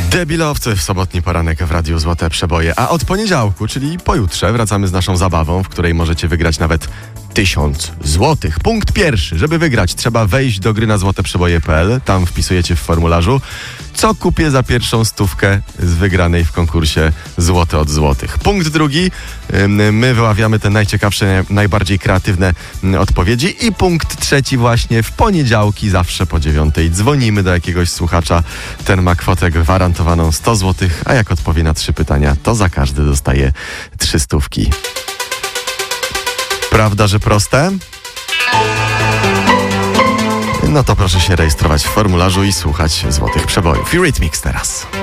Debilowcy w sobotni poranek w Radiu Złote Przeboje. A od poniedziałku, czyli pojutrze, wracamy z naszą zabawą, w której możecie wygrać nawet 1000 złotych. Punkt pierwszy. Żeby wygrać, trzeba wejść do gry na złoteprzeboje.pl. Tam wpisujecie w formularzu, co kupię za pierwszą stówkę z wygranej w konkursie Złote od Złotych. Punkt drugi. My wyławiamy te najciekawsze, najbardziej kreatywne odpowiedzi. I punkt trzeci właśnie. W poniedziałki, zawsze po 9:00 dzwonimy do jakiegoś słuchacza. Ten ma kwotę gwarantowaną 100 złotych, a jak odpowie na 3 pytania, to za każdy dostaje 3 stówki. Prawda, że proste? No to proszę się rejestrować w formularzu i słuchać Złotych Przebojów. Eurythmics teraz.